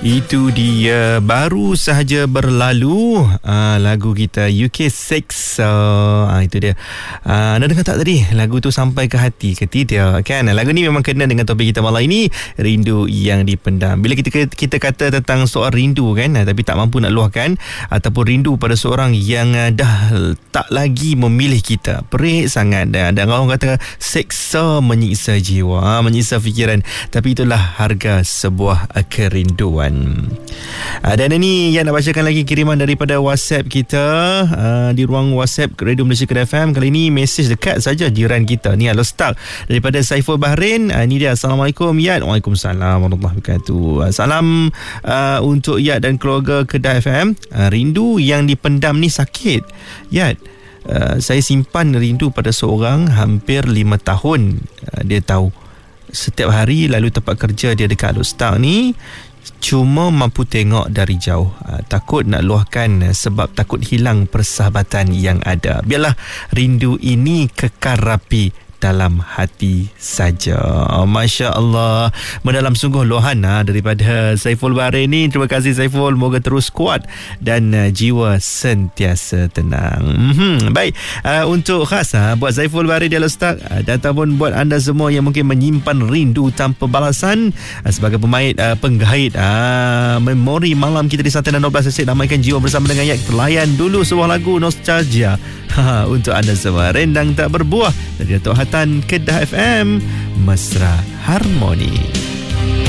Itu dia baru sahaja berlalu lagu kita UK6. Itu dia. Anda dengar tak tadi? Lagu tu sampai ke hati ke tidak kan? Lagu ni memang kena dengan topik kita malam ini, rindu yang dipendam. Bila kita kata tentang soal rindu kan, tapi tak mampu nak luahkan, ataupun rindu pada seorang yang dah tak lagi memilih kita, perik sangat, dan orang kata seksa menyiksa jiwa, menyiksa fikiran. Tapi itulah harga sebuah kerinduan. Dan ini yang nak bacakan lagi kiriman daripada WhatsApp kita, di ruang WhatsApp Radio Malaysia Kedah FM. Kali ini mesej dekat saja jiran kita ni, Halo Star daripada Saiful Bahrain. Ini dia. Assalamualaikum Yat. Waalaikumsalam warahmatullahi wabarakatuh. Salam untuk Yat dan keluarga Kedah FM. Rindu yang dipendam ni sakit Yat. Saya simpan rindu pada seorang hampir 5 tahun. Dia tahu setiap hari lalu tempat kerja dia dekat Alostar ni, cuma mampu tengok dari jauh. Takut nak luahkan sebab takut hilang persahabatan yang ada. Biarlah rindu ini kekal rapi dalam hati saja. Masya Allah, mendalam sungguh luahan daripada Saiful Bahrain ni. Terima kasih Saiful, moga terus kuat dan jiwa sentiasa tenang. Baik, untuk khas buat Saiful Bahrain di Alostar, dan ataupun buat anda semua yang mungkin menyimpan rindu tanpa balasan, sebagai pemain penggait memori malam kita di 112 Asyik damaikan jiwa bersama dengan Yak. Layan dulu sebuah lagu nostalgia untuk anda semua. Rendang tak berbuah dari Datuk Hatan Kedah FM, Mesra Harmoni.